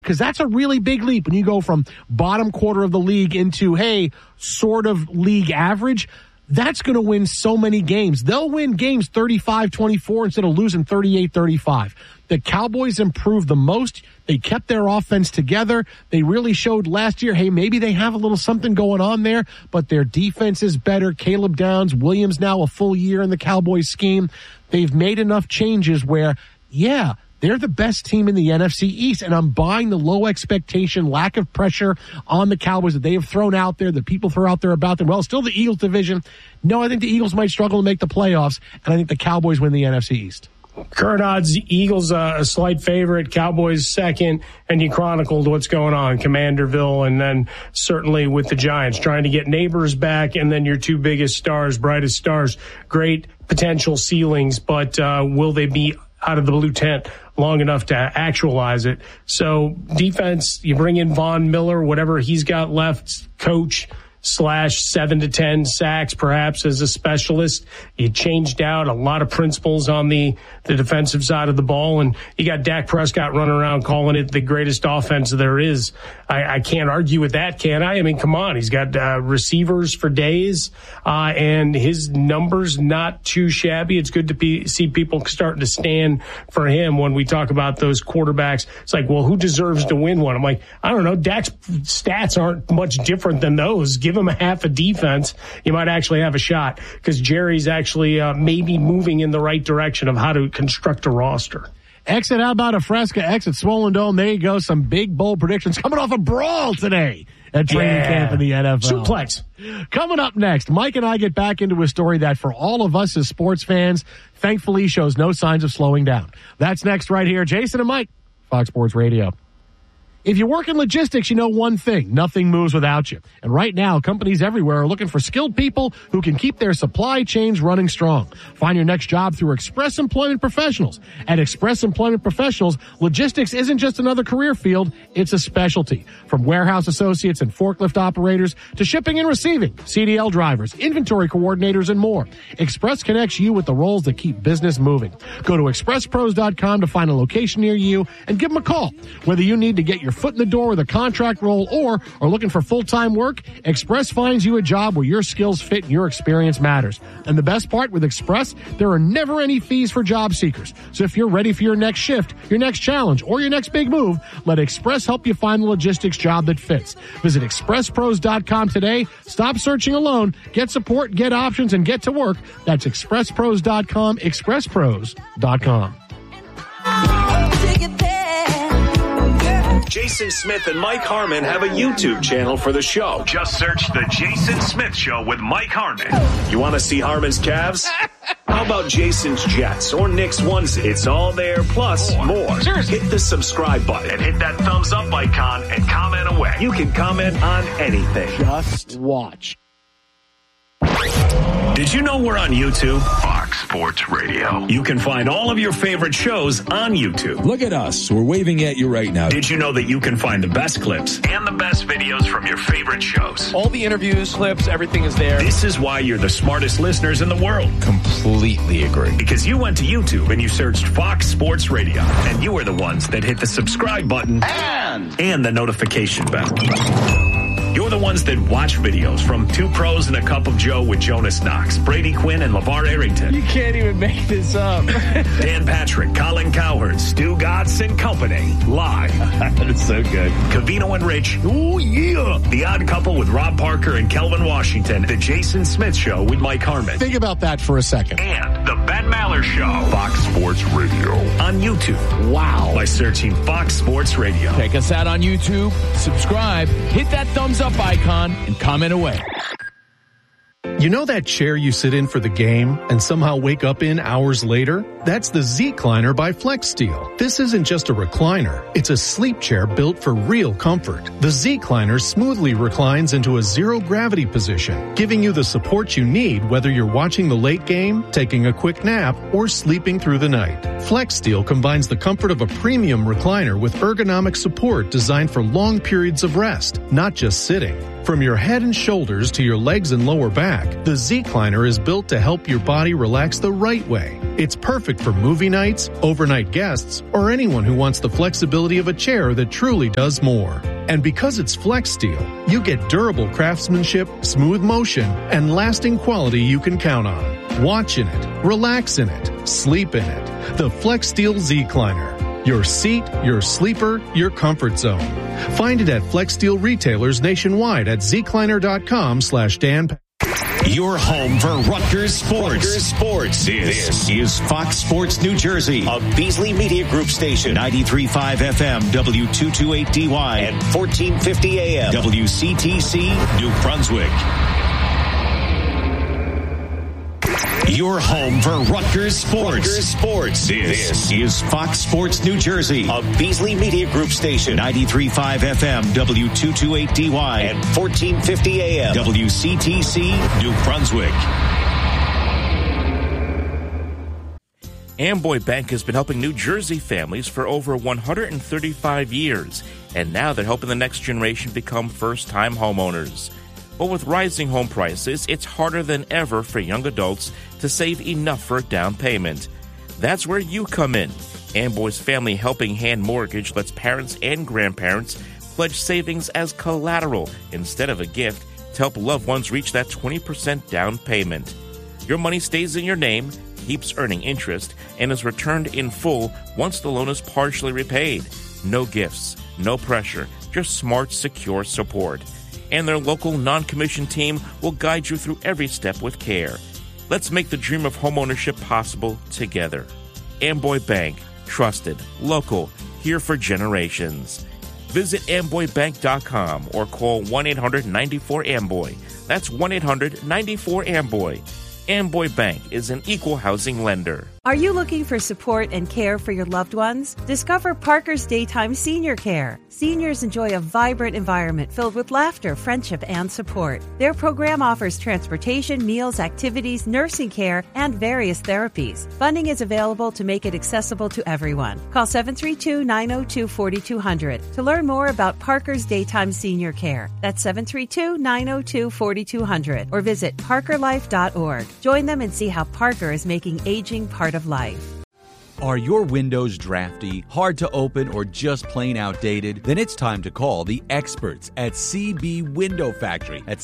because that's a really big leap when you go from bottom quarter of the league into, hey, sort of league average. That's going to win so many games. They'll win games 35-24 instead of losing 38-35. The Cowboys improved the most. They kept their offense together. They really showed last year, hey, maybe they have a little something going on there, but their defense is better. Caleb Downs, Williams now a full year in the Cowboys scheme. They've made enough changes where, yeah, they're the best team in the NFC East, and I'm buying the low expectation, lack of pressure on the Cowboys that they have thrown out there, that people throw out there about them. Well, still the Eagles division. No, I think the Eagles might struggle to make the playoffs, and I think the Cowboys win the NFC East. Current odds, Eagles a slight favorite, Cowboys second, and you chronicled what's going on, Commanderville, and then certainly with the Giants, trying to get Neighbors back, and then your two biggest stars, brightest stars, great potential ceilings, but will they be out of the blue tent long enough to actualize it? So defense, you bring in Von Miller, whatever he's got left, coach / 7 to 10 sacks, perhaps as a specialist. You changed out a lot of principles on the defensive side of the ball, and you got Dak Prescott running around calling it the greatest offense there is. I can't argue with that, can I? I mean, come on. He's got receivers for days, and his numbers not too shabby. It's good to see people starting to stand for him when we talk about those quarterbacks. It's like, well, who deserves to win one? I'm like, I don't know. Dak's stats aren't much different than those. Give him a half a defense, you might actually have a shot, because Jerry's actually maybe moving in the right direction of how to construct a roster. Exit out about a Fresca, exit Swollen Dome. There you go. Some big, bold predictions coming off a brawl today at training camp in the NFL. Suplex. Coming up next, Mike and I get back into a story that for all of us as sports fans, thankfully shows no signs of slowing down. That's next right here. Jason and Mike, Fox Sports Radio. If you work in logistics, you know one thing: nothing moves without you. And right now, companies everywhere are looking for skilled people who can keep their supply chains running strong. Find your next job through Express Employment Professionals. At Express Employment Professionals, logistics isn't just another career field, it's a specialty. From warehouse associates and forklift operators to shipping and receiving, CDL drivers, inventory coordinators, and more. Express connects you with the roles that keep business moving. Go to expresspros.com to find a location near you and give them a call. Whether you need to get your foot in the door with a contract role or are looking for full-time work, Express finds you a job where your skills fit and your experience matters. And the best part with Express, there are never any fees for job seekers. So if you're ready for your next shift, your next challenge, or your next big move, let Express help you find the logistics job that fits. Visit expresspros.com today. Stop searching alone. Get support, get options, and get to work. That's expresspros.com, expresspros.com. Jason Smith and Mike Harmon have a YouTube channel for the show. Just search The Jason Smith Show with Mike Harmon. You want to see Harmon's calves? How about Jason's Jets or Nick's onesie? It's all there, plus more. Seriously. Hit the subscribe button and hit that thumbs up icon and comment away. You can comment on anything. Just watch. Did you know we're on YouTube? Fox Sports Radio. You can find all of your favorite shows on YouTube. Look at us. We're waving at you right now. Did you know that you can find the best clips and the best videos from your favorite shows? All the interviews, clips, everything is there. This is why you're the smartest listeners in the world. Completely agree. Because you went to YouTube and you searched Fox Sports Radio, and you are the ones that hit the subscribe button and the notification bell. You're the ones that watch videos from Two Pros and a Cup of Joe with Jonas Knox, Brady Quinn, and LeVar Arrington. You can't even make this up. Dan Patrick, Colin Cowherd, Stu Gatz and Company. Live. That's so good. Covino and Rich. Oh, yeah. The Odd Couple with Rob Parker and Kelvin Washington. The Jason Smith Show with Mike Harmon. Think about that for a second. And The Ben Maller Show. Fox Sports Radio. On YouTube. Wow. By searching Fox Sports Radio. Check us out on YouTube. Subscribe. Hit that thumbs up icon and comment away. You know that chair you sit in for the game and somehow wake up in hours later? That's the Z-Cliner by FlexSteel. This isn't just a recliner. It's a sleep chair built for real comfort. The Z-Cliner smoothly reclines into a zero-gravity position, giving you the support you need whether you're watching the late game, taking a quick nap, or sleeping through the night. FlexSteel combines the comfort of a premium recliner with ergonomic support designed for long periods of rest, not just sitting. From your head and shoulders to your legs and lower back, the Z-Cliner is built to help your body relax the right way. It's perfect perfect for movie nights, overnight guests, or anyone who wants the flexibility of a chair that truly does more. And because it's Flex Steel, you get durable craftsmanship, smooth motion, and lasting quality you can count on. Watch in it, relax in it, sleep in it. The Flex Steel Z-Cliner. Your seat, your sleeper, your comfort zone. Find it at Flex Steel retailers nationwide at zcliner.com/Dan. Your home for Rutgers Sports. This is Fox Sports New Jersey, a Beasley Media Group station. 93.5 FM, W228DY, and 1450 AM, WCTC, New Brunswick. Your home for Rutgers Sports. This is Fox Sports New Jersey, a Beasley Media Group station. 93.5 FM, W228DY, and 1450 AM, WCTC, New Brunswick. Amboy Bank has been helping New Jersey families for over 135 years, and now they're helping the next generation become first-time homeowners. But with rising home prices, it's harder than ever for young adults to save enough for a down payment. That's where you come in. Amboy's Family Helping Hand Mortgage lets parents and grandparents pledge savings as collateral instead of a gift to help loved ones reach that 20% down payment. Your money stays in your name, keeps earning interest, and is returned in full once the loan is partially repaid. No gifts, no pressure, just smart, secure support. And their local non-commissioned team will guide you through every step with care. Let's make the dream of homeownership possible together. Amboy Bank, trusted, local, here for generations. Visit amboybank.com or call 1-800-94-AMBOY. That's 1-800-94-AMBOY. Amboy Bank is an equal housing lender. Are you looking for support and care for your loved ones? Discover Parker's Daytime Senior Care. Seniors enjoy a vibrant environment filled with laughter, friendship, and support. Their program offers transportation, meals, activities, nursing care, and various therapies. Funding is available to make it accessible to everyone. Call 732-902-4200 to learn more about Parker's Daytime Senior Care. That's 732-902-4200 or visit parkerlife.org. Join them and see how Parker is making aging part of life. Are your windows drafty, hard to open, or just plain outdated? Then it's time to call the experts at CB Window Factory at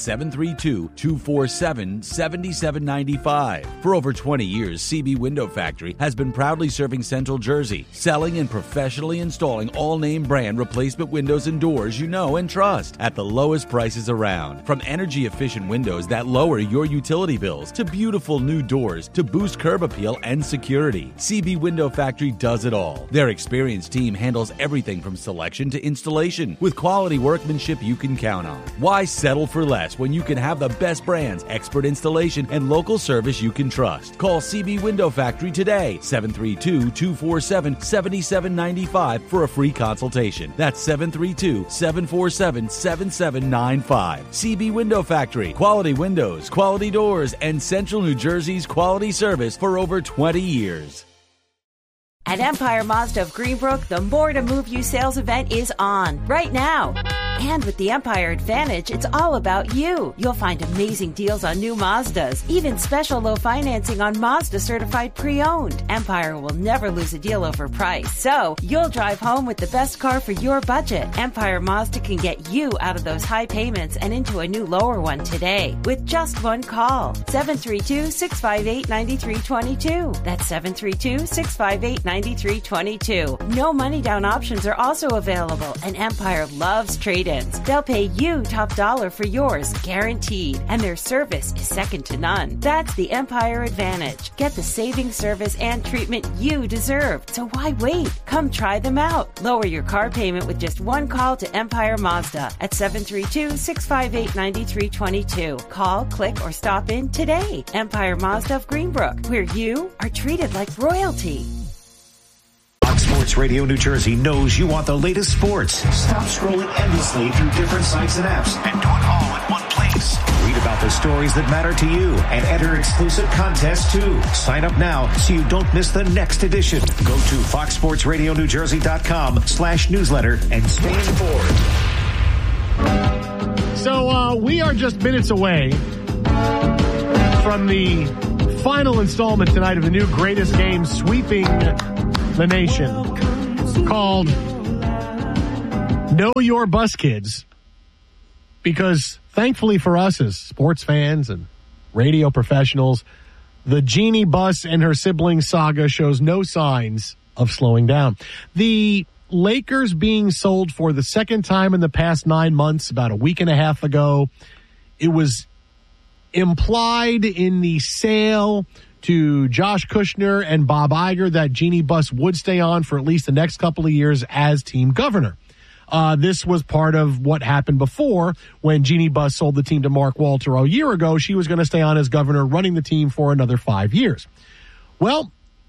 732-247-7795. For over 20 years, CB Window Factory has been proudly serving Central Jersey, selling and professionally installing all-name brand replacement windows and doors you know and trust at the lowest prices around. From energy-efficient windows that lower your utility bills to beautiful new doors to boost curb appeal and security, CB Window Factory does it all. Their experienced team handles everything from selection to installation with quality workmanship you can count on. Why settle for less when you can have the best brands, expert installation, and local service you can trust? Call CB Window Factory today, 732-247-7795 for a free consultation. That's 732-747-7795. CB Window Factory. Quality windows, quality doors, and Central New Jersey's quality service for over 20 years. At Empire Mazda of Greenbrook, the More to Move You sales event is on right now. And with the Empire Advantage, it's all about you. You'll find amazing deals on new Mazdas, even special low financing on Mazda certified pre-owned. Empire will never lose a deal over price, so you'll drive home with the best car for your budget. Empire Mazda can get you out of those high payments and into a new lower one today with just one call. 732-658-9322. That's 732-658-9322. No money down options are also available, and Empire loves trade-ins. They'll pay you top dollar for yours, guaranteed, and their service is second to none. That's the Empire Advantage. Get the saving service and treatment you deserve. So why wait? Come try them out. Lower your car payment with just one call to Empire Mazda at 732-658-9322. Call, click, or stop in today. Empire Mazda of Greenbrook, where you are treated like royalty. Fox Sports Radio New Jersey knows you want the latest sports. Stop scrolling endlessly through different sites and apps and do it all in one place. Read about the stories that matter to you and enter exclusive contests too. Sign up now so you don't miss the next edition. Go to foxsportsradionewjersey.com/newsletter and stay informed. So we are just minutes away from the final installment tonight of the new Greatest Game sweeping the nation, called Know Your Bus Kids. Because thankfully for us as sports fans and radio professionals, the Jeannie Buss and her siblings saga shows no signs of slowing down. The Lakers being sold for the second time in the past 9 months, about a week and a half ago, it was implied in the sale to Josh Kushner and Bob Iger that Jeannie Buss would stay on for at least the next couple of years as team governor. This was part of what happened before when Jeannie Buss sold the team to Mark Walter a year ago. She was going to stay on as governor, running the team for another 5 years. Well,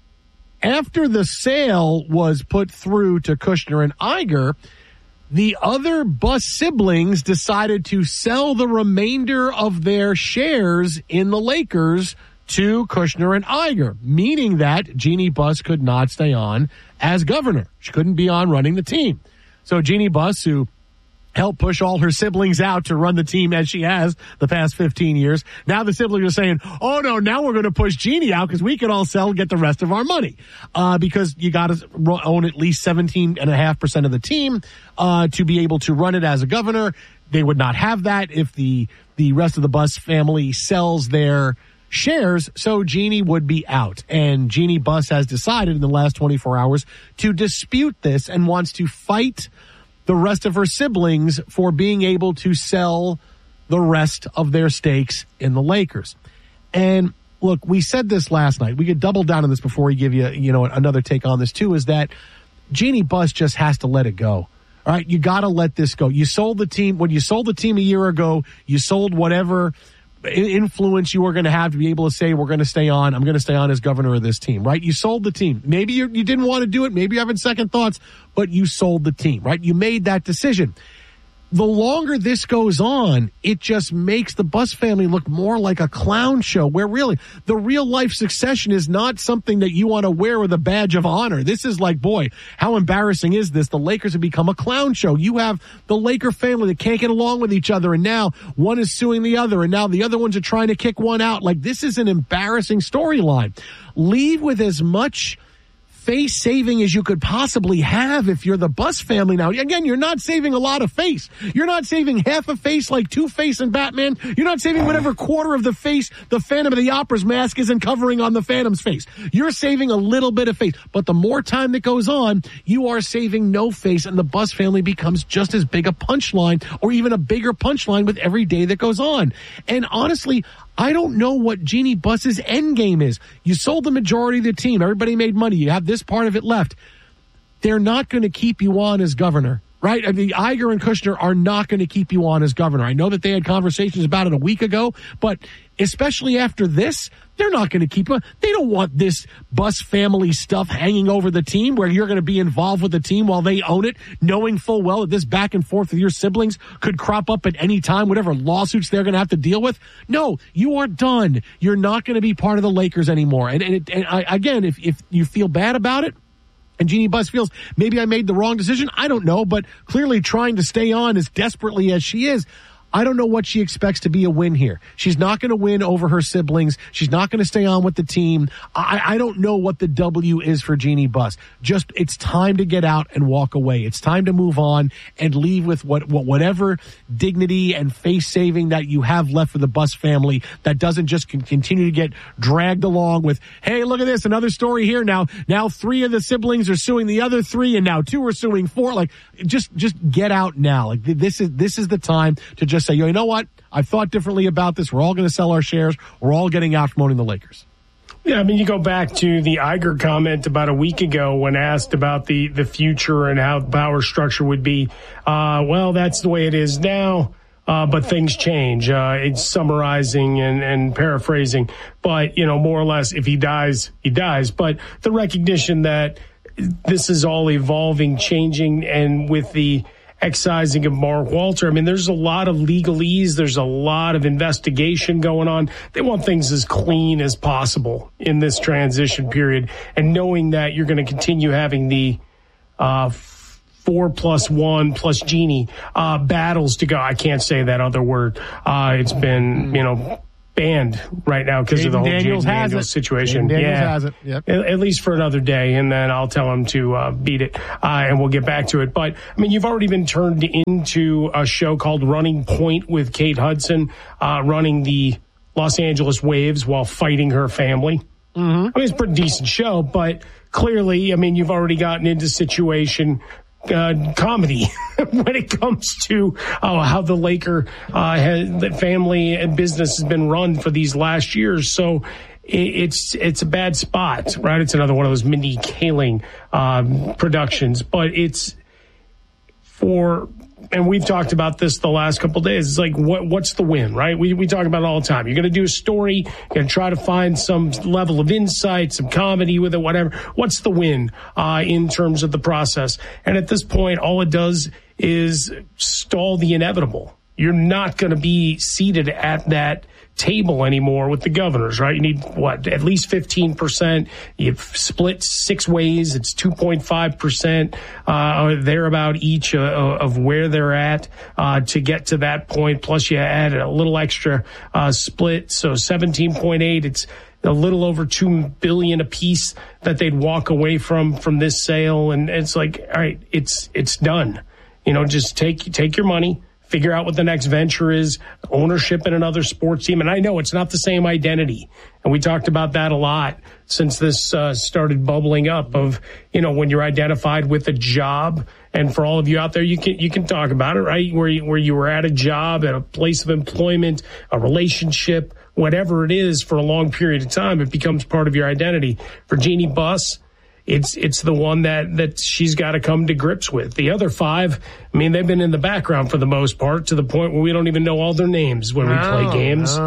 after the sale was put through to Kushner and Iger, the other Buss siblings decided to sell the remainder of their shares in the Lakers to Kushner and Iger, meaning that Jeannie Buss could not stay on as governor. She couldn't be on running the team. So Jeannie Buss, who helped push all her siblings out to run the team as she has the past 15 years, now the siblings are saying, oh no, now we're going to push Jeannie out because we can all sell and get the rest of our money. Because you got to own at least 17.5% of the team to be able to run it as a governor. They would not have that if the rest of the Buss family sells their shares, so Jeannie would be out. And Jeannie Buss has decided in the last 24 hours to dispute this and wants to fight the rest of her siblings for being able to sell the rest of their stakes in the Lakers. And look, we said this last night. We could double down on this before we give you, another take on this too, is that Jeannie Buss just has to let it go. All right, you got to let this go. You sold the team. When you sold the team a year ago, you sold whatever influence you were going to have to be able to say, we're going to stay on. I'm going to stay on as governor of this team, right? You sold the team. Maybe you didn't want to do it. Maybe you're having second thoughts, but you sold the team, right? You made that decision. The longer this goes on, it just makes the Buss family look more like a clown show, where really the real life succession is not something that you want to wear with a badge of honor. This is like, boy, how embarrassing is this? The Lakers have become a clown show. You have the Laker family that can't get along with each other, and now one is suing the other, and now the other ones are trying to kick one out. Like, this is an embarrassing storyline. Leave with as much face saving as you could possibly have if you're the Buss family now. Again, you're not saving a lot of face. You're not saving half a face like Two-Face and Batman. You're not saving whatever quarter of the face the Phantom of the Opera's mask isn't covering on the Phantom's face. You're saving a little bit of face. But the more time that goes on, you are saving no face, and the Buss family becomes just as big a punchline, or even a bigger punchline with every day that goes on. And honestly, I don't know what Jeannie Buss's end game is. You sold the majority of the team. Everybody made money. You have this part of it left. They're not going to keep you on as governor, right? I mean, Iger and Kushner are not going to keep you on as governor. I know that they had conversations about it a week ago, but especially after this, they're not going to keep you. They don't want this Buss family stuff hanging over the team where you're going to be involved with the team while they own it, knowing full well that this back and forth with your siblings could crop up at any time, whatever lawsuits they're going to have to deal with. No, you are done. You're not going to be part of the Lakers anymore. Again, if you feel bad about it, and Jeannie Buss feels maybe I made the wrong decision, I don't know, but clearly trying to stay on as desperately as she is, I don't know what she expects to be a win here. She's not going to win over her siblings. She's not going to stay on with the team. I don't know what the W is for Jeannie Buss. Just, it's time to get out and walk away. It's time to move on and leave with whatever dignity and face saving that you have left for the Buss family, that doesn't just continue to get dragged along with, hey, look at this, another story here. Now 3 of the siblings are suing the other 3, and now 2 are suing 4. Like, just get out now. Like, this is the time to just say, you know what? I thought differently about this. We're all going to sell our shares. We're all getting out from owning the Lakers. Yeah, I mean, you go back to the Iger comment about a week ago when asked about the future and how the power structure would be. Well, that's the way it is now, but things change. It's summarizing and paraphrasing. But, more or less, if he dies, he dies. But the recognition that this is all evolving, changing, and with the excising of Mark Walter. I mean, there's a lot of legalese. There's a lot of investigation going on. They want things as clean as possible in this transition period. And knowing that you're going to continue having the 4+1 plus Jeannie battles to go. I can't say that other word. It's been, banned right now because of the whole Jaden Daniels situation. Jaden Daniels has it. Yep. At least for another day, and then I'll tell him to beat it, and we'll get back to it. But, I mean, you've already been turned into a show called Running Point with Kate Hudson, running the Los Angeles Waves while fighting her family. Mm-hmm. I mean, it's a pretty decent show, but clearly, I mean, you've already gotten into situation comedy when it comes to how the Laker the family and business has been run for these last years. So it's a bad spot, right? It's another one of those Mindy Kaling productions, but it's for. And we've talked about this the last couple of days. It's like, what's the win, right? We talk about it all the time. You're going to do a story. You're going to try to find some level of insight, some comedy with it, whatever. What's the win in terms of the process? And at this point, all it does is stall the inevitable. You're not going to be seated at that table anymore with the governors, right? You need, at least 15%. You've split 6 ways. It's 2.5%, or thereabout each of where they're at to get to that point. Plus, you add a little extra split, so 17.8. It's a little over $2 billion a piece that they'd walk away from this sale, and it's like, all right, it's done. Just take your money. Figure out what the next venture is, ownership in another sports team. And I know it's not the same identity. And we talked about that a lot since this started bubbling up of, when you're identified with a job. And for all of you out there, you can talk about it, right? Where you were at a job, at a place of employment, a relationship, whatever it is for a long period of time, it becomes part of your identity. For Jeannie Buss, it's the one that she's got to come to grips with. The other 5, I mean, they've been in the background for the most part, to the point where we don't even know all their names when we play games.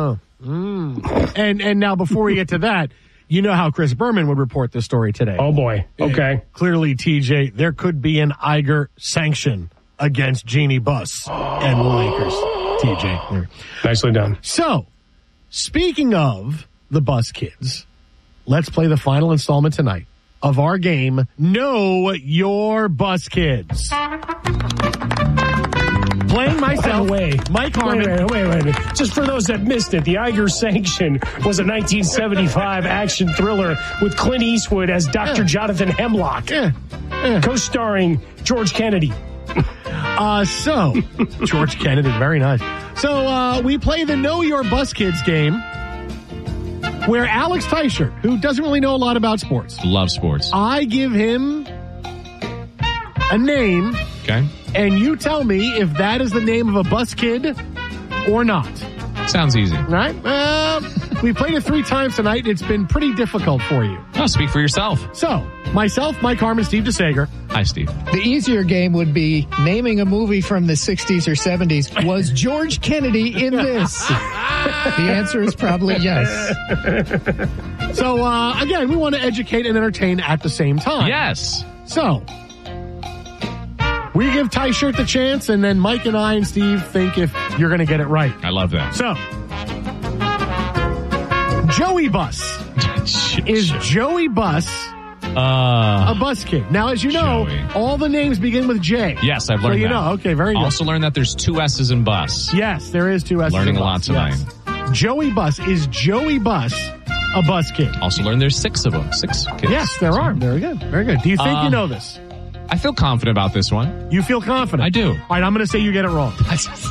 And now, before we get to that, you know how Chris Berman would report this story today. Oh, boy. Okay. Clearly, TJ, there could be an Iger sanction against Jeannie Buss and the Lakers. TJ. Nicely done. So, speaking of the Buss kids, let's play the final installment tonight of our game, Know Your Buss Kids. Playing myself, Mike Harmon. Wait. Just for those that missed it, the Iger Sanction was a 1975 action thriller with Clint Eastwood as Dr. Jonathan Hemlock, co-starring George Kennedy. George Kennedy, very nice. So we play the Know Your Buss Kids game, where Alex Teichert, who doesn't really know a lot about sports. Love sports. I give him a name. Okay. And you tell me if that is the name of a bus kid or not. Sounds easy. Right? We played it 3 times tonight. It's been pretty difficult for you. Oh, speak for yourself. So, myself, Mike Harmon, Steve DeSager. Hi, Steve. The easier game would be naming a movie from the 60s or 70s. Was George Kennedy in this? The answer is probably yes. So, again, we want to educate and entertain at the same time. Yes. So, we give Teichert the chance, and then Mike and I and Steve think if you're going to get it right. I love that. So, Joey Buss. Is Joey Buss a bus kid? Now, as you know, all the names begin with J. Yes, I've learned that. So you know. Okay, very good. Also learned that there's 2 S's in bus. Yes, there is 2 S's Learning in a lot bus. tonight. Yes. Joey Buss. Is Joey Buss a bus kid? Also learned there's 6 of them. 6 kids. Yes, there are. Very good. Very good. Do you think you know this? I feel confident about this one. You feel confident? I do. All right, I'm going to say you get it wrong.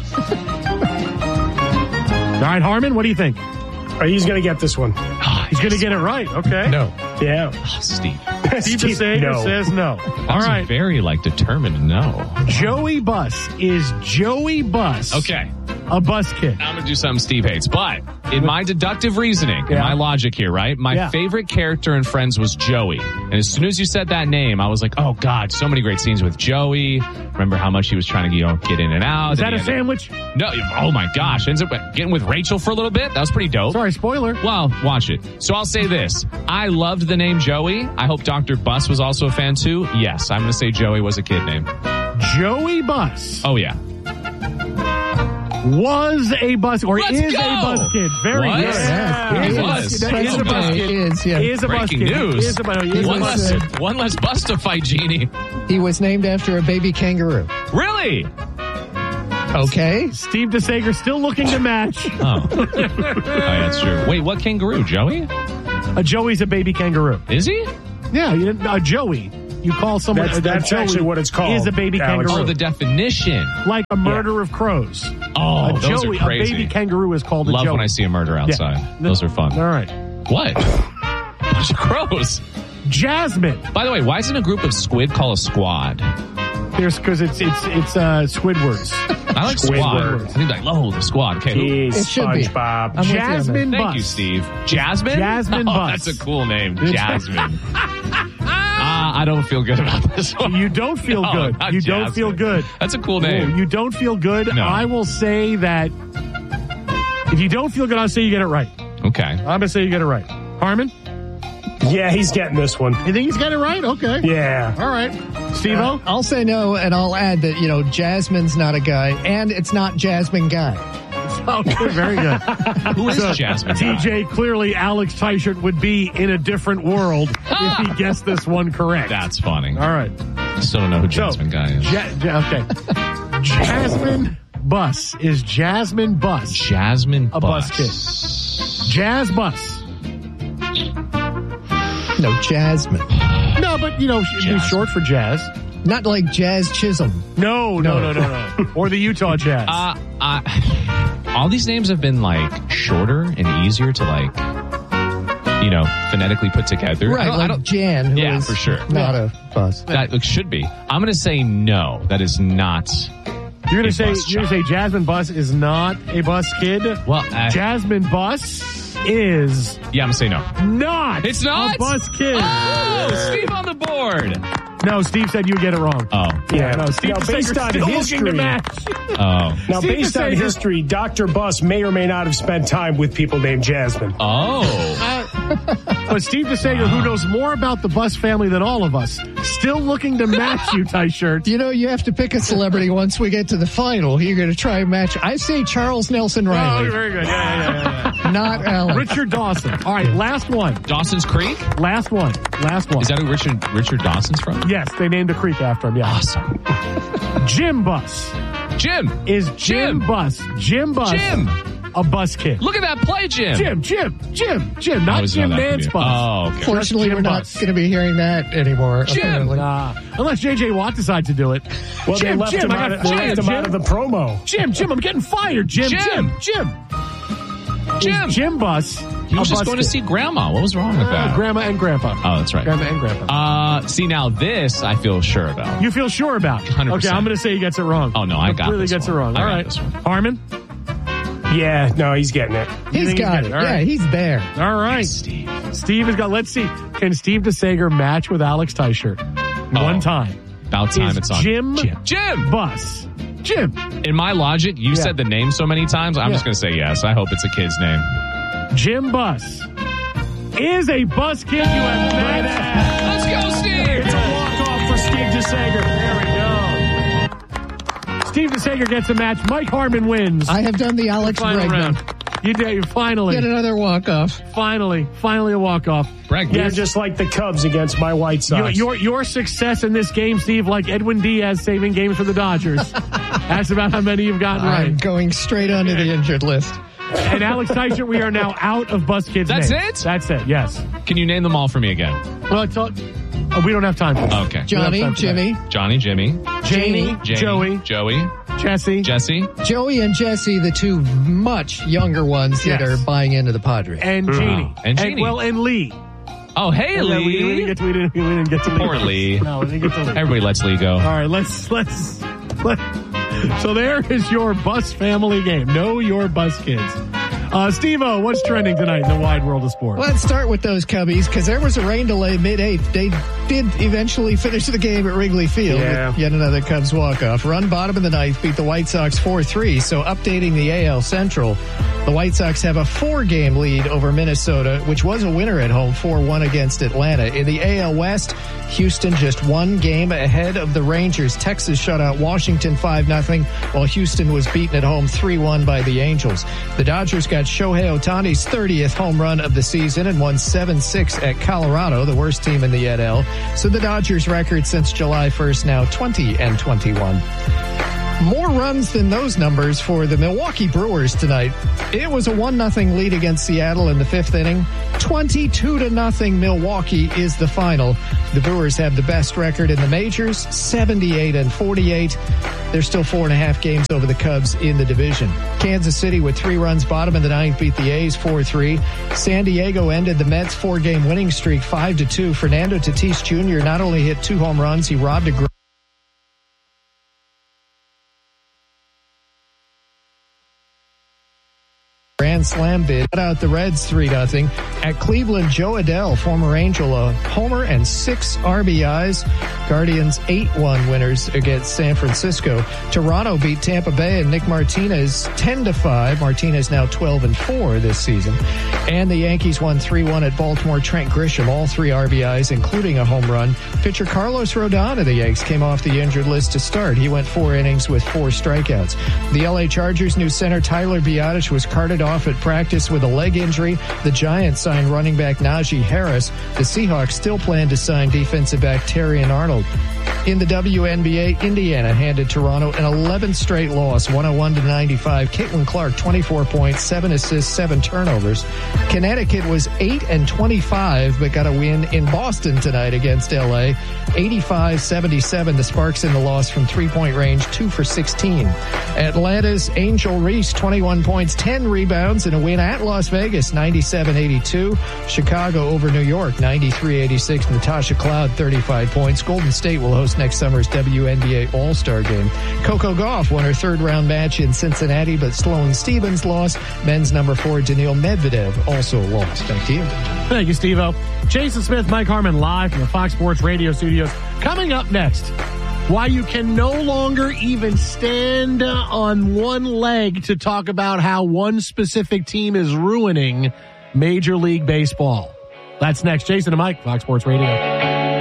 All right, Harmon, what do you think? He's going to get this one. He's going to get it right. Okay. No. Yeah. Oh, Steve. Steve DeSager says no. All right. Very, determined no. Joey Buss. Is Joey Buss okay. a bus kid? I'm going to do something Steve hates. But in my deductive reasoning, in my logic here, right? My favorite character in Friends was Joey. And as soon as you said that name, I was like, oh, God, so many great scenes with Joey. Remember how much he was trying to get in and out. Is that a sandwich? No. Oh, my gosh. Ends up getting with Rachel for a little bit. That was pretty dope. Sorry, spoiler. Well, watch it. So I'll say this. I loved the name Joey. I hope Dr. Buss was also a fan too. Yes, I'm going to say Joey was a kid name. Joey Buss. Oh, yeah. Was a bus or is a bus kid. Very good. Yeah. He is a bus kid. He is a bus kid. Breaking news. One less bus to fight, Jeannie. He was named after a baby kangaroo. Really? Okay. Steve DeSager still looking to match. Oh, that's true. Wait, what kangaroo? Joey? Joey's a baby kangaroo. Is he? Yeah, Joey. You call someone that's Joey actually what it's called. Is a baby Alex. kangaroo. Oh, the definition. Like a murder of crows. Oh, a those Joey, are crazy. A baby kangaroo is called a Joey. Love when I see a murder outside. Yeah. Those are fun. All right. What? Bunch of crows. Jasmine. By the way, why isn't a group of squid called a squad? Because it's Squidwards. I like squad. I think like, the squad. Okay. Jeez, It should be. SpongeBob. Jasmine Bus. Thank you, Steve. Jasmine? Jasmine Bus. That's a cool name. Jasmine. I don't feel good about this one. You don't feel good. You don't feel good. That's a cool name. You don't feel good. No. I will say that if you don't feel good, I'll say you get it right. Okay. I'm going to say you get it right. Harmon? Yeah, he's getting this one. You think he's got it right? Okay. Yeah. All right. Steve-O? I'll say no, and I'll add that, Jasmine's not a guy, and it's not Jasmine Guy. Okay, very good. Who is Jasmine? TJ, clearly Alex Teichert would be in a different world if he guessed this one correct. That's funny. All right. Still don't know who Jasmine Guy is. Okay. Jasmine Bus. Is Jasmine Bus Jasmine a bus kid? Jazz Bus. No, Jasmine. No, but, she'd be short for Jazz. Not like Jazz Chisholm. No. Or the Utah Jazz. All these names have been shorter and easier to phonetically put together. Right, I don't, Jan, who is for sure. not a bus. That should be. I'm going to say no. That is not. You're going to say Jasmine Bus is not a bus kid? Well, Jasmine Bus is. Yeah, I'm going to say no. Not. It's not a bus kid. Oh, Steve on the board. No, Steve said you would get it wrong. Oh. Yeah, no, Steve based on still history. looking to match. Oh. Now, based on history, Dr. Bus may or may not have spent time with people named Jasmine. Oh. But Steve DeSager, who knows more about the Bus family than all of us, still looking to match you, Teichert. You have to pick a celebrity once we get to the final. You're going to try and match. I say Charles Nelson Riley. Oh, very good. Yeah. Not Alex. Richard Dawson. All right, last one. Dawson's Creek? Last one. Is that who Richard Dawson's from? Yes, they named a creek after him. Yeah. Awesome. Jim Bus. Jim. Is Jim Bus. Jim Bus. Jim. A bus kid. Look at that play, Jim. Jim. Not Jim Nance Bus. Oh, okay. Fortunately, we're not going to be hearing that anymore. Jim. Unless J.J. Watt decides to do it. Well, they left him out of the promo. Jim, I'm getting fired. Jim. Jim Bus. He was just going to see Grandma. What was wrong with that? Grandma and Grandpa. Oh, that's right. Grandma and Grandpa. See, now this I feel sure about. You feel sure about? 100%. Okay, I'm going to say he gets it wrong. Oh, no, I got really this gets one. it wrong. All right. Harmon? Yeah, no, he's getting it. He's got it. Yeah, he's there. All right. Steve has got, let's see. Can Steve DeSager match with Alex Teichert? One time. About time it's on. Jim Bus. Jim. In my logic, you said the name so many times, I'm just going to say yes. I hope it's a kid's name. Jim Bus is a bus kid. You have met. Let's go, Steve. It's a walk-off for Steve DeSager. There we go. Steve DeSager gets a match. Mike Harmon wins. I have done the Alex Bregman. You did. Finally. Get another walk-off. Finally a walk-off. Bregman. You're just like the Cubs against my White Sox. Your success in this game, Steve, like Edwin Diaz saving games for the Dodgers. That's about how many you've gotten right. I'm going straight onto the injured list. And Alex Teichert, we are now out of Bus Kids' That's names. it? That's it, yes. Can you name them all for me again? Well, we don't have time for that. Okay. Johnny, Jimmy. Johnny, Jimmy. Janie, Joey. Jesse. Joey and Jesse, the two much younger ones that are buying into the Padres. And Jeannie. And Jeannie. And Lee. Oh, hey, Lee. We didn't get to Lee. Poor Lee. No, we didn't get to Lee. Everybody lets Lee go. All right, let's so there is your Bus family game. Know your Bus Kids. Steve-O, what's trending tonight in the wide world of sports? Let's start with those Cubbies, because there was a rain delay mid-8th. They did eventually finish the game at Wrigley Field with yet another Cubs walk-off. Run bottom of the ninth, beat the White Sox 4-3. So updating the AL Central, the White Sox have a 4-game lead over Minnesota, which was a winner at home, 4-1 against Atlanta. In the AL West, Houston just 1 game ahead of the Rangers. Texas shut out Washington 5-0, while Houston was beaten at home 3-1 by the Angels. The Dodgers got Shohei Ohtani's 30th home run of the season and won 7-6 at Colorado, the worst team in the NL. So the Dodgers record since July 1st now 20-21. More runs than those numbers for the Milwaukee Brewers tonight. It was a 1-0 lead against Seattle in the 5th inning. 22-0 Milwaukee is the final. The Brewers have the best record in the majors, 78-48. They're still 4.5 games over the Cubs in the division. Kansas City with 3 runs bottom of the 9th beat the A's 4-3. San Diego ended the Mets 4-game winning streak 5-2. Fernando Tatis Jr. not only hit 2 home runs, he robbed a Grand Slam bid. Cut out the Reds 3-0. At Cleveland, Joe Adell, former Angel, a homer and 6 RBIs. Guardians 8-1 winners against San Francisco. Toronto beat Tampa Bay and Nick Martinez 10-5. Martinez now 12-4 this season. And the Yankees won 3-1 at Baltimore. Trent Grisham, all 3 RBIs, including a home run. Pitcher Carlos Rodon of the Yanks came off the injured list to start. He went 4 innings with 4 strikeouts. The LA Chargers' new center Tyler Biadasz was carted off at practice with a leg injury. The Giants signed running back Najee Harris. The Seahawks still plan to sign defensive back Terrion Arnold. In the WNBA, Indiana handed Toronto an 11th straight loss, 101-95. Caitlin Clark, 24 points, 7 assists, 7 turnovers. Connecticut was 8-25, but got a win in Boston tonight against LA. 85-77. The Sparks in the loss from 3-point range, 2 for 16. Atlanta's Angel Reese, 21 points, 10 rebounds, and a win at Las Vegas, 97-82. Chicago over New York, 93-86. Natasha Cloud, 35 points. Golden State will host next summer's WNBA All-Star Game. Coco Gauff won her 3rd-round match in Cincinnati, but Sloane Stephens lost. Men's number 4, Daniil Medvedev, also lost. Back to you. Thank you, Steve-O. Jason Smith, Mike Harmon, live from the Fox Sports Radio studios. Coming up next, why you can no longer even stand on one leg to talk about how one specific team is ruining Major League Baseball. That's next. Jason and Mike, Fox Sports Radio.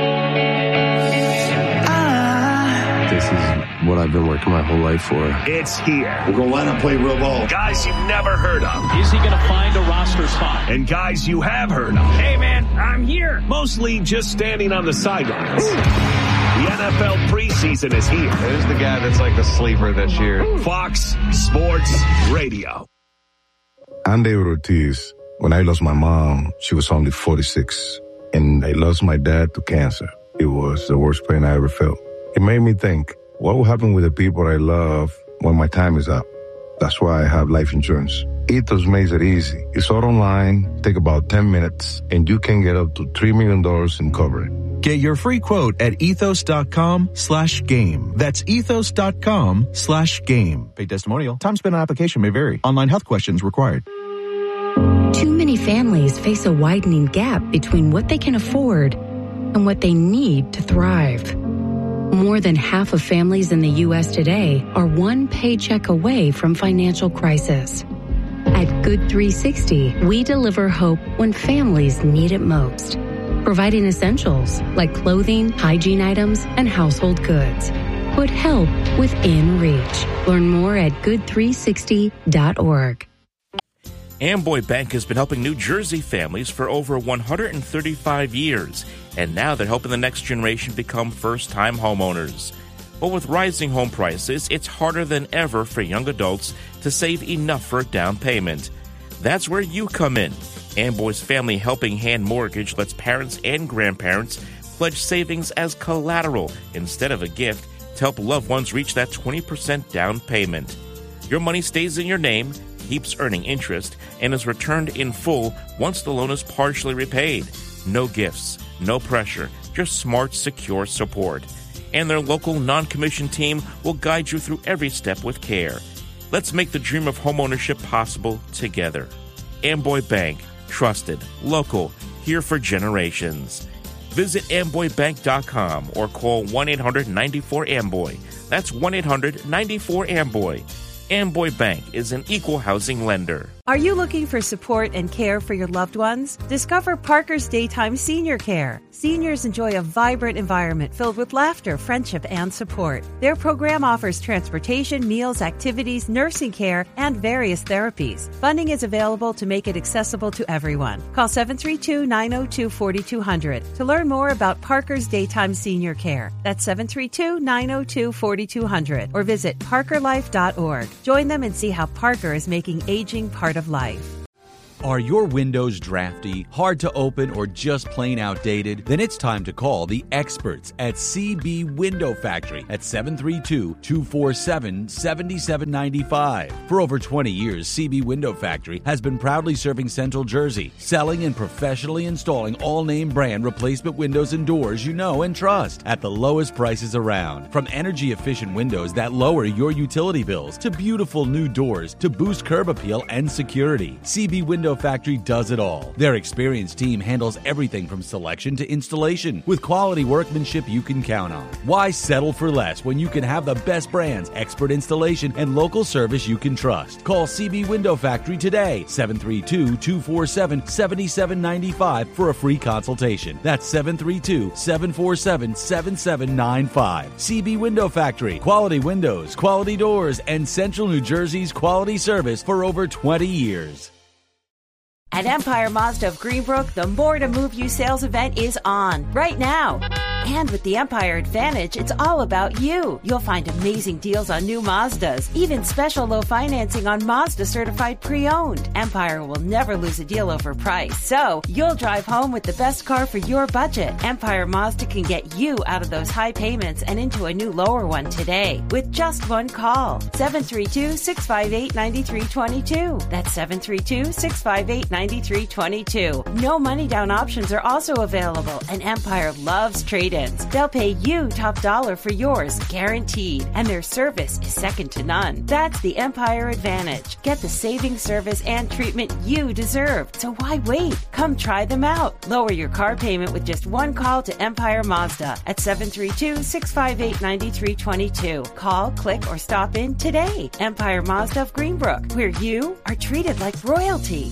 This is what I've been working my whole life for. It's here. We're going to line up, play real ball. Guys you've never heard of. Is he going to find a roster spot? And guys you have heard of. Hey, man, I'm here. Mostly just standing on the sidelines. The NFL preseason is here. Who's the guy that's like the sleeper this year? Fox Sports Radio. I'm David Ortiz. When I lost my mom, she was only 46. And I lost my dad to cancer. It was the worst pain I ever felt. It made me think, what will happen with the people I love when my time is up? That's why I have life insurance. Ethos makes it easy. It's all online, take about 10 minutes, and you can get up to $3 million in coverage. Get your free quote at ethos.com/game. That's ethos.com/game. Paid testimonial. Time spent on application may vary. Online health questions required. Too many families face a widening gap between what they can afford and what they need to thrive. More than half of families in the U.S. today are one paycheck away from financial crisis. At Good 360, we deliver hope when families need it most, providing essentials like clothing, hygiene items, and household goods. Put help within reach. Learn more at good360.org. Amboy Bank has been helping New Jersey families for over 135 years, and now they're helping the next generation become first-time homeowners. But with rising home prices, it's harder than ever for young adults to save enough for a down payment. That's where you come in. Amboy's Family Helping Hand Mortgage lets parents and grandparents pledge savings as collateral instead of a gift to help loved ones reach that 20% down payment. Your money stays in your name, keeps earning interest, and is returned in full once the loan is partially repaid. No gifts, no pressure, just smart, secure support. And their local non-commissioned team will guide you through every step with care. Let's make the dream of homeownership possible together. Amboy Bank, trusted, local, here for generations. Visit amboybank.com or call 1-800-94-AMBOY. That's 1-800-94-AMBOY. Amboy Bank is an equal housing lender. Are you looking for support and care for your loved ones? Discover Parker's Daytime Senior Care. Seniors enjoy a vibrant environment filled with laughter, friendship, and support. Their program offers transportation, meals, activities, nursing care, and various therapies. Funding is available to make it accessible to everyone. Call 732-902-4200 to learn more about Parker's Daytime Senior Care. That's 732-902-4200 or visit parkerlife.org. Join them and see how Parker is making aging part of life. Are your windows drafty, hard to open, or just plain outdated? Then it's time to call the experts at CB Window Factory at 732-247-7795. For over 20 years, CB Window Factory has been proudly serving Central Jersey, selling and professionally installing all name brand replacement windows and doors you know and trust at the lowest prices around. From energy-efficient windows that lower your utility bills to beautiful new doors to boost curb appeal and security, CB Window Factory does it all. Their experienced team handles everything from selection to installation with quality workmanship you can count on. Why settle for less when you can have the best brands, expert installation, and local service you can trust? Call CB Window Factory today, 732-247-7795 for a free consultation. That's 732-747-7795. CB Window Factory. Quality windows, quality doors, and Central New Jersey's quality service for over 20 years. At Empire Mazda of Greenbrook, the More to Move You sales event is on right now. And with the Empire Advantage, it's all about you. You'll find amazing deals on new Mazdas, even special low financing on Mazda certified pre-owned. Empire will never lose a deal over price, so you'll drive home with the best car for your budget. Empire Mazda can get you out of those high payments and into a new lower one today with just one call. 732-658-9322. That's 732-658-9322. No money down options are also available, and Empire loves trade-ins. They'll pay you top dollar for yours, guaranteed, and their service is second to none. That's the Empire Advantage. Get the saving service and treatment you deserve. So why wait? Come try them out. Lower your car payment with just one call to Empire Mazda at 732-658-9322. Call, click, or stop in today. Empire Mazda of Greenbrook, where you are treated like royalty.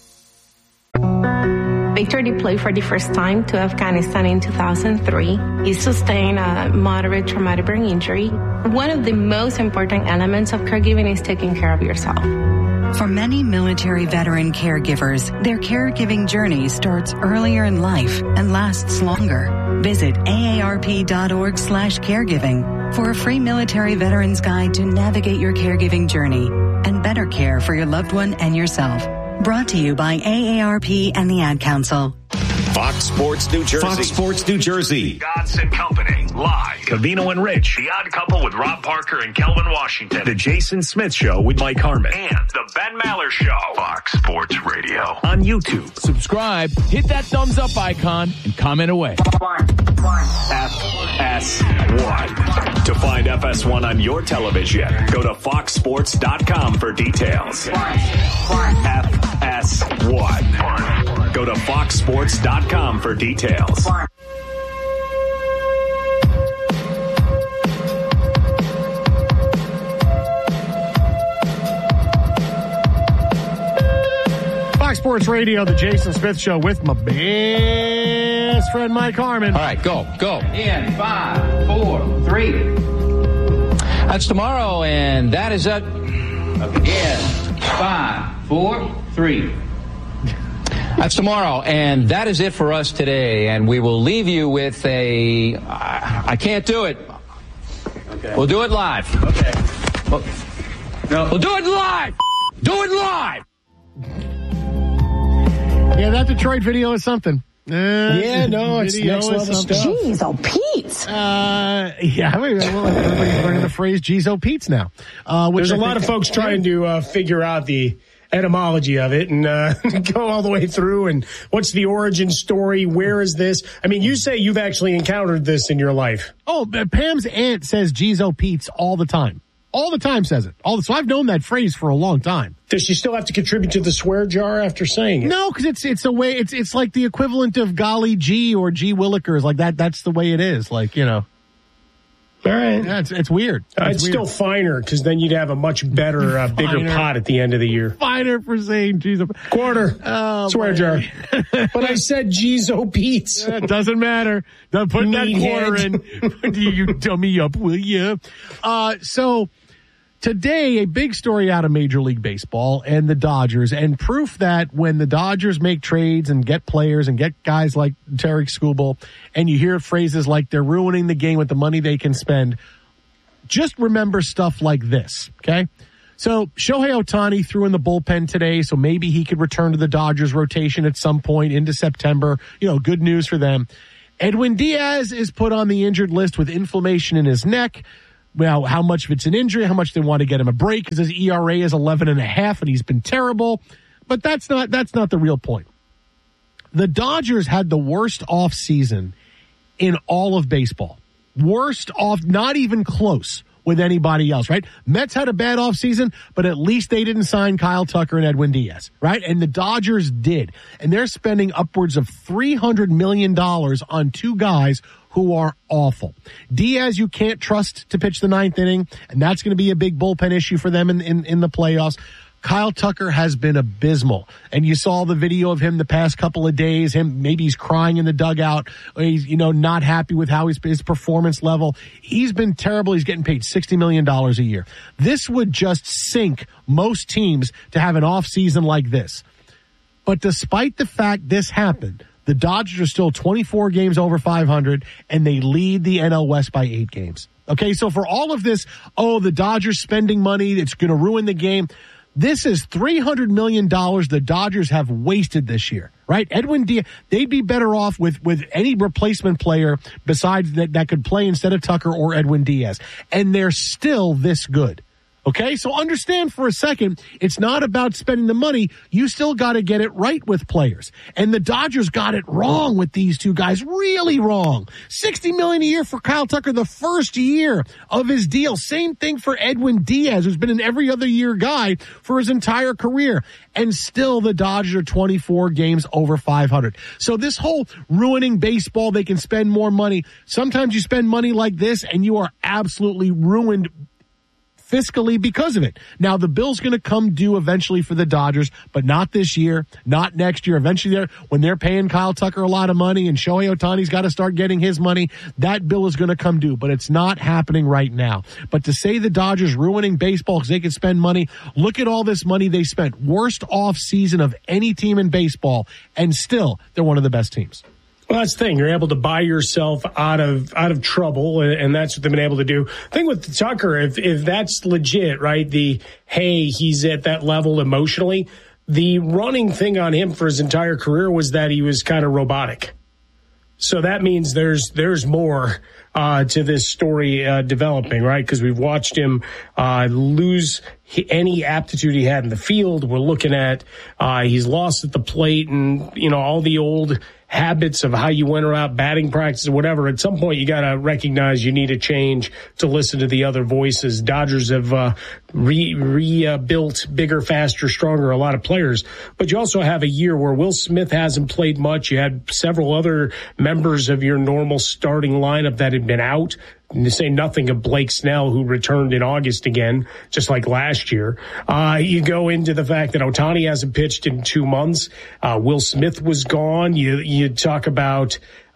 Victor deployed for the first time to Afghanistan in 2003. He sustained a moderate traumatic brain injury. One of the most important elements of caregiving is taking care of yourself. For many military veteran caregivers, their caregiving journey starts earlier in life and lasts longer. Visit aarp.org/caregiving for a free military veterans guide to navigate your caregiving journey and better care for your loved one and yourself. Brought to you by AARP and the Ad Council. Fox Sports New Jersey. Fox Sports New Jersey. Godson Company. Live. Covino and Rich. The Odd Couple with Rob Parker and Kelvin Washington. The Jason Smith Show with Mike Harmon. And the Ben Maller Show. Fox Sports Radio. On YouTube. Subscribe, hit that thumbs up icon, and comment away. FS1. To find FS1 on your television, go to foxsports.com for details. FS1. Go to foxsports.com for details. Fox Sports Radio, the Jason Smith Show with my best friend Mike Harmon. All right, go. In 5, 4, 3. That's tomorrow, and that is it. Again, 5, 4, 3. That's tomorrow, and that is it for us today. And we will leave you with a. I can't do it. Okay. We'll do it live. Okay. We'll do it live. Do it live. Yeah, that Detroit video is something. It's next level stuff. Jeez, oh, Pete's. Everybody's learning the phrase "Jeez, oh, Pete's" now. There's a lot of folks trying to figure out the etymology of it and go all the way through. And what's the origin story? Where is this? I mean, you say you've actually encountered this in your life. Oh, Pam's aunt says "Jeez, oh, Pete's" all the time. All the time says it. So I've known that phrase for a long time. Does she still have to contribute to the swear jar after saying it? No, because it's a way. It's like the equivalent of golly gee or gee willikers. Like that. That's the way it is. Like, you know. All right. Yeah, it's weird. It's still finer because then you'd have a much better, bigger pot at the end of the year. Finer for saying Jesus. Quarter. Oh, swear jar. But I said Gizo Pete's. It doesn't matter. Don't put that quarter in. You dummy up, will you? So today, a big story out of Major League Baseball and the Dodgers, and proof that when the Dodgers make trades and get players and get guys like Tarek Skubal, and you hear phrases like they're ruining the game with the money they can spend, just remember stuff like this, okay? So Shohei Ohtani threw in the bullpen today, so maybe he could return to the Dodgers rotation at some point into September. Good news for them. Edwin Diaz is put on the injured list with inflammation in his neck. Well, how much of it's an injury, how much they want to get him a break because his ERA is 11.5 and he's been terrible. But that's not the real point. The Dodgers had the worst offseason in all of baseball. Worst off, not even close with anybody else, right? Mets had a bad offseason, but at least they didn't sign Kyle Tucker and Edwin Diaz, right? And the Dodgers did. And they're spending upwards of $300 million on two guys who are awful. Diaz, you can't trust to pitch the ninth inning, and that's going to be a big bullpen issue for them in the playoffs. Kyle Tucker has been abysmal, and you saw the video of him the past couple of days. Maybe he's crying in the dugout. He's not happy with how his performance level. He's been terrible. He's getting paid $60 million a year. This would just sink most teams to have an off season like this. But despite the fact this happened, the Dodgers are still 24 games over 500, and they lead the NL West by 8 games. Okay, so for all of this, the Dodgers spending money, it's going to ruin the game. This is $300 million the Dodgers have wasted this year, right? Edwin Diaz, they'd be better off with any replacement player besides that could play instead of Tucker or Edwin Diaz. And they're still this good. Okay, so understand for a second, it's not about spending the money. You still got to get it right with players. And the Dodgers got it wrong with these two guys, really wrong. $60 million a year for Kyle Tucker the first year of his deal. Same thing for Edwin Diaz, who's been an every other year guy for his entire career. And still the Dodgers are 24 games over 500. So this whole ruining baseball, they can spend more money. Sometimes you spend money like this and you are absolutely ruined fiscally because of it. Now, the bill's going to come due eventually for the Dodgers, but not this year, not next year. Eventually, when they're paying Kyle Tucker a lot of money and Shohei Ohtani's got to start getting his money, that bill is going to come due, but it's not happening right now. But to say the Dodgers ruining baseball because they can spend money, look at all this money they spent. Worst off season of any team in baseball, and still, they're one of the best teams. Well, that's the thing. You're able to buy yourself out of trouble, and that's what they've been able to do. The thing with Tucker, if that's legit, right, he's at that level emotionally, the running thing on him for his entire career was that he was kind of robotic. So that means there's more to this story developing, right? Because we've watched him lose any aptitude he had in the field. We're looking at he's lost at the plate and, all the old habits of how you went around batting practice or whatever. At some point, you got to recognize you need a change to listen to the other voices. Dodgers have rebuilt bigger, faster, stronger, a lot of players. But you also have a year where Will Smith hasn't played much. You had several other members of your normal starting lineup that had been out. And to say nothing of Blake Snell, who returned in August again, just like last year. You go into the fact that Ohtani hasn't pitched in 2 months. Will Smith was gone. You talk about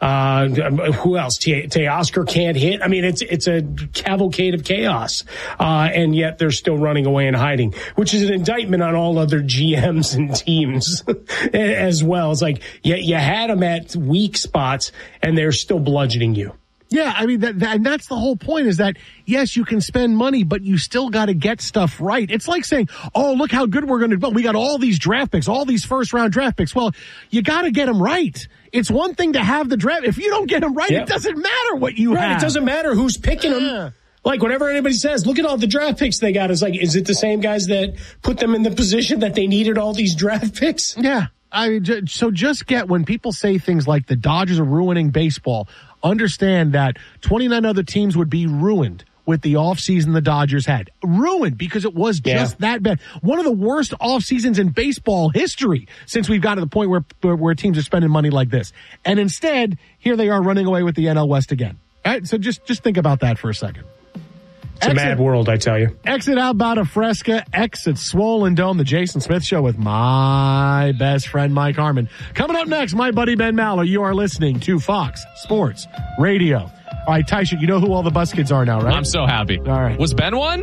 who else? Teoscar can't hit. I mean, it's a cavalcade of chaos. And yet they're still running away and hiding, which is an indictment on all other GMs and teams as well. It's like you had them at weak spots and they're still bludgeoning you. Yeah, I mean, and that's the whole point is that, yes, you can spend money, but you still got to get stuff right. It's like saying, oh, look how good we're going to do. We got all these draft picks, all these first-round draft picks. Well, you got to get them right. It's one thing to have the draft. If you don't get them right, It doesn't matter what you have. It doesn't matter who's picking them. Like, whenever anybody says, look at all the draft picks they got, it's like, is it the same guys that put them in the position that they needed all these draft picks? Yeah. I mean, so just get when people say things like the Dodgers are ruining baseball, understand that 29 other teams would be ruined with the offseason the Dodgers had. Ruined because it was just that bad. One of the worst off seasons in baseball history since we've got to the point where teams are spending money like this. And instead, here they are running away with the NL West again. So just think about that for a second. It's a mad world, I tell you. Exit out Bada Fresca, exit Swollen Dome, the Jason Smith Show with my best friend, Mike Harmon. Coming up next, my buddy Ben Maller. You are listening to Fox Sports Radio. All right, Tyson, you know who all the bus kids are now, right? I'm so happy. All right. Was Ben one?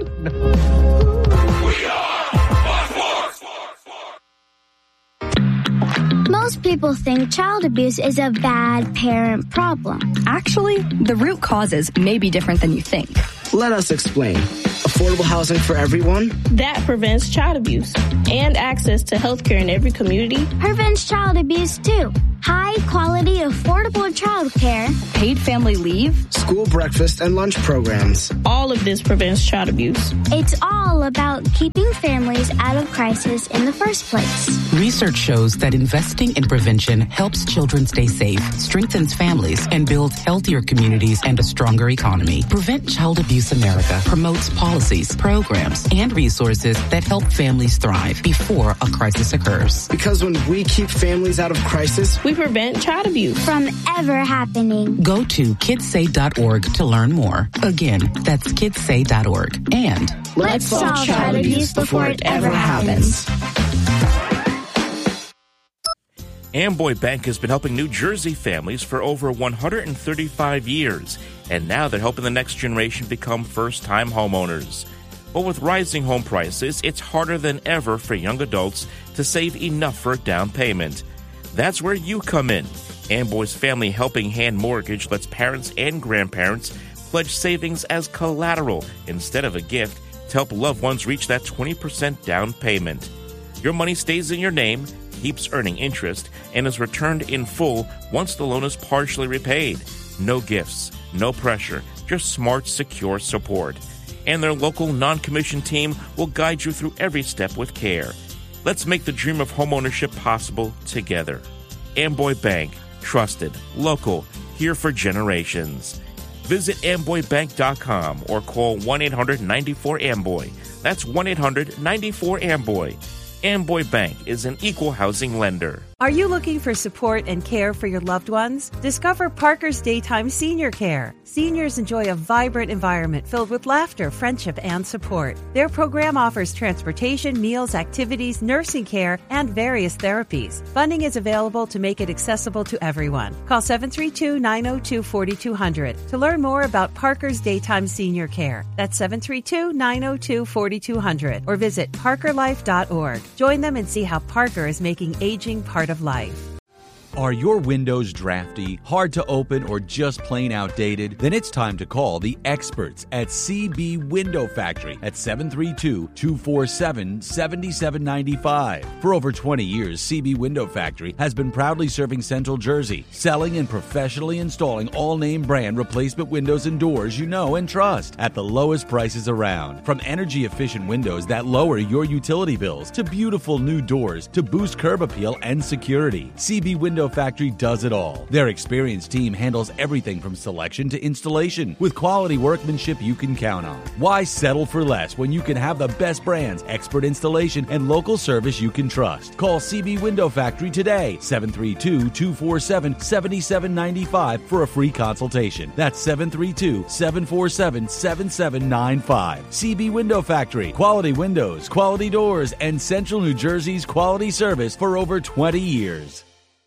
Most people think child abuse is a bad parent problem. Actually, the root causes may be different than you think. Let us explain. Affordable housing for everyone? That prevents child abuse. And access to health care in every community. Prevents child abuse, too. High quality, affordable child care. Paid family leave. School breakfast and lunch programs. All of this prevents child abuse. It's all about keeping families out of crisis in the first place. Research shows that investing in prevention helps children stay safe, strengthens families, and builds healthier communities and a stronger economy. Prevent Child Abuse America promotes policies, programs, and resources that help families thrive before a crisis occurs. Because when we keep families out of crisis, we prevent child abuse from ever happening. Go to kidssay.org to learn more. Again, that's kidssay.org. And let's solve child abuse before it ever happens. Amboy Bank has been helping New Jersey families for over 135 years, and now they're helping the next generation become first-time homeowners. But with rising home prices, it's harder than ever for young adults to save enough for a down payment. That's where you come in. Amboy's Family Helping Hand Mortgage lets parents and grandparents pledge savings as collateral instead of a gift to help loved ones reach that 20% down payment. Your money stays in your name, keeps earning interest, and is returned in full once the loan is partially repaid. No gifts, no pressure, just smart, secure support. And their local non-commissioned team will guide you through every step with care. Let's make the dream of homeownership possible together. Amboy Bank, trusted, local, here for generations. Visit amboybank.com or call 1-800-94-AMBOY. That's 1-800-94-AMBOY. Amboy Bank is an equal housing lender. Are you looking for support and care for your loved ones? Discover Parker's Daytime Senior Care. Seniors enjoy a vibrant environment filled with laughter, friendship, and support. Their program offers transportation, meals, activities, nursing care, and various therapies. Funding is available to make it accessible to everyone. Call 732-902-4200 to learn more about Parker's Daytime Senior Care. That's 732-902-4200 or visit parkerlife.org. Join them and see how Parker is making aging part of life. Are your windows drafty, hard to open, or just plain outdated? Then it's time to call the experts at CB Window Factory at 732-247-7795. For over 20 years, CB Window Factory has been proudly serving Central Jersey, selling and professionally installing all-name brand replacement windows and doors you know and trust at the lowest prices around. From energy-efficient windows that lower your utility bills to beautiful new doors to boost curb appeal and security, CB Window Factory does it all. Their experienced team handles everything from selection to installation with quality workmanship you can count on. Why settle for less when you can have the best brands, expert installation, and local service you can trust? Call CB Window Factory today, 732-247-7795 for a free consultation. That's 732-747-7795. CB Window Factory. Quality windows, quality doors, and Central New Jersey's quality service for over 20 years.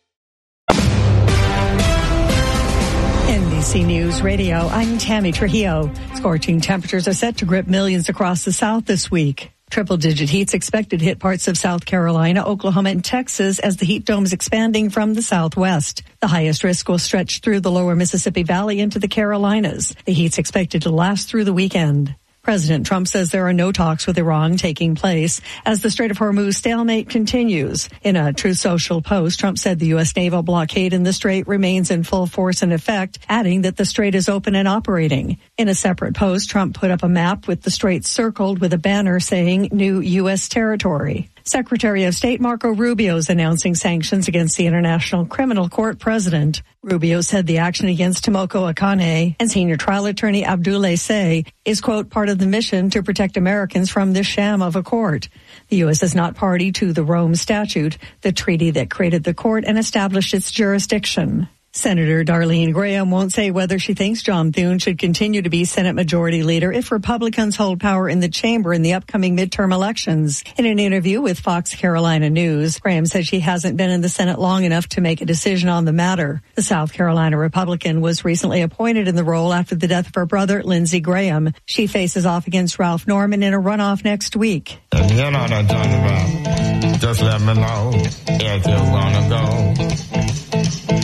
NBC News Radio, I'm Tammy Trujillo. Scorching temperatures are set to grip millions across the South this week. Triple-digit heat's expected to hit parts of South Carolina, Oklahoma, and Texas as the heat dome is expanding from the southwest. The highest risk will stretch through the lower Mississippi Valley into the Carolinas. The heat's expected to last through the weekend. President Trump says there are no talks with Iran taking place as the Strait of Hormuz stalemate continues. In a Truth Social post, Trump said the U.S. naval blockade in the strait remains in full force and effect, adding that the strait is open and operating. In a separate post, Trump put up a map with the strait circled with a banner saying new U.S. territory. Secretary of State Marco Rubio is announcing sanctions against the International Criminal Court president. Rubio said the action against Tomoko Akane and senior trial attorney Abdoulaye Say is, quote, part of the mission to protect Americans from this sham of a court. The U.S. is not party to the Rome Statute, the treaty that created the court and established its jurisdiction. Senator Darlene Graham won't say whether she thinks John Thune should continue to be Senate Majority Leader if Republicans hold power in the chamber in the upcoming midterm elections. In an interview with Fox Carolina News, Graham said she hasn't been in the Senate long enough to make a decision on the matter. The South Carolina Republican was recently appointed in the role after the death of her brother, Lindsey Graham. She faces off against Ralph Norman in a runoff next week. If you know what I'm talking about, just let me know if you're gonna go.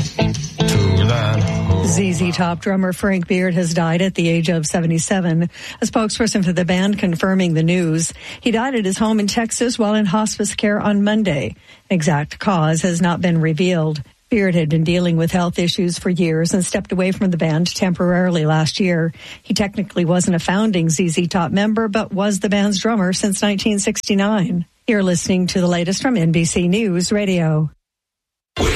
ZZ Top drummer Frank Beard has died at the age of 77. A spokesperson for the band confirming the news. He died at his home in Texas while in hospice care on Monday. An exact cause has not been revealed. Beard had been dealing with health issues for years and stepped away from the band temporarily last year. He technically wasn't a founding ZZ Top member, but was the band's drummer since 1969. You're listening to the latest from NBC News Radio.